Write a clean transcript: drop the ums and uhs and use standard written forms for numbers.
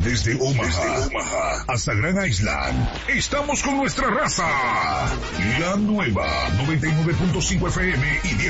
Desde Omaha hasta Grand Island, estamos con nuestra raza. La nueva 99.5 FM y 10